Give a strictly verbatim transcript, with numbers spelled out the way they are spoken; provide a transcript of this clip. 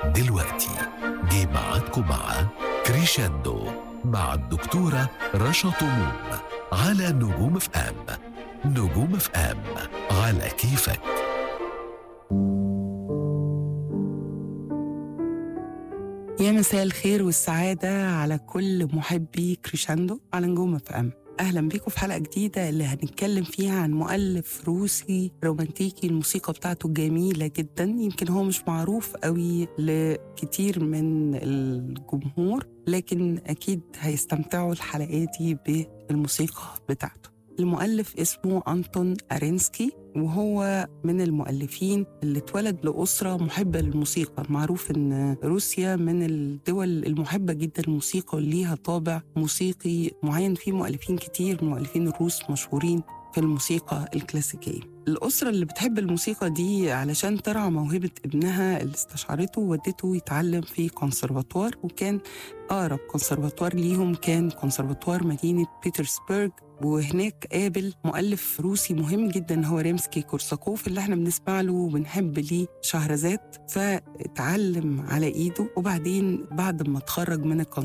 دلوقتي جه ميعادكم مع كريشاندو مع الدكتورة رشا طموم على نجوم اف ام. نجوم اف ام على كيفك. يا مساء الخير والسعادة على كل محبي كريشاندو على نجوم اف ام. أهلا بيكم في حلقة جديدة اللي هنتكلم فيها عن مؤلف روسي رومانتيكي. الموسيقى بتاعته جميلة جدا، يمكن هو مش معروف قوي لكتير من الجمهور، لكن أكيد هيستمتعوا الحلقات دي بالموسيقى بتاعته. المؤلف اسمه أنتون أرينسكي، وهو من المؤلفين اللي اتولد لأسرة محبة للموسيقى. معروف إن روسيا من الدول المحبة جدا للموسيقى وليها طابع موسيقي معين. في مؤلفين كتير، مؤلفين الروس مشهورين في الموسيقى الكلاسيكية. الأسرة اللي بتحب الموسيقى دي علشان ترعى موهبة ابنها اللي استشعرته ودته يتعلم في كونسرفاتوار، وكان أقرب كونسرفاتوار ليهم كان كونسرفاتوار مدينة بيترسبرغ. وهناك قابل مؤلف روسي مهم جدا هو ريمسكي كورساكوف اللي احنا بنسمع له وبنحب ليه شهرزاد، فاتعلم على ايده. وبعدين بعد ما اتخرج من